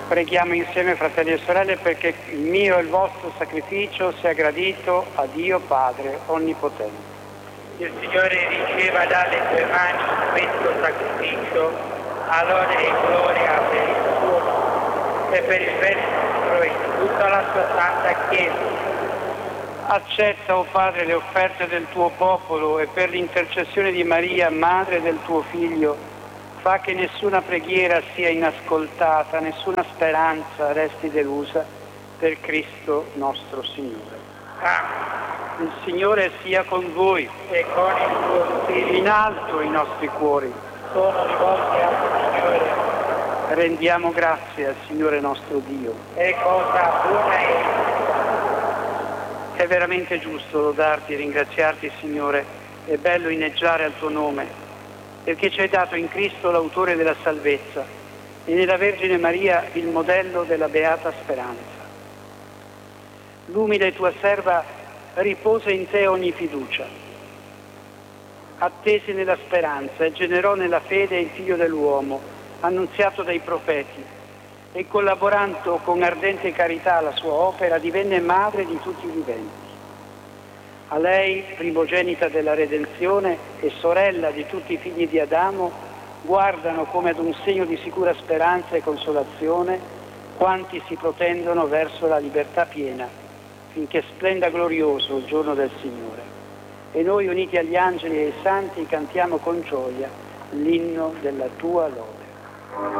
Preghiamo insieme, fratelli e sorelle, perché il mio e il vostro sacrificio sia gradito a Dio Padre Onnipotente. Il Signore riceva dalle tue mani questo sacrificio, allora e gloria per il suo nome e per il bene nostro e di tutta la sua santa Chiesa. Accetta, o Padre, le offerte del tuo popolo e per l'intercessione di Maria, madre del tuo Figlio, fa che nessuna preghiera sia inascoltata, nessuna speranza resti delusa, per Cristo nostro Signore. Amen. Il Signore sia con voi E con il tuo spirito in alto i nostri cuori. sono rivolti al Signore. Rendiamo grazie al Signore nostro Dio. È cosa buona e È veramente giusto lodarti e ringraziarti, Signore. È bello inneggiare al tuo nome, perché ci hai dato in Cristo l'autore della salvezza e nella Vergine Maria il modello della beata speranza. L'umile tua serva riposa in te ogni fiducia. Attese nella speranza e generò nella fede il Figlio dell'uomo, annunziato dai profeti, e collaborando con ardente carità alla sua opera divenne madre di tutti i viventi. A lei, primogenita della redenzione e sorella di tutti i figli di Adamo, guardano come ad un segno di sicura speranza e consolazione quanti si protendono verso la libertà piena, finché splenda glorioso il giorno del Signore. E noi, uniti agli angeli e ai santi, cantiamo con gioia l'inno della tua lode.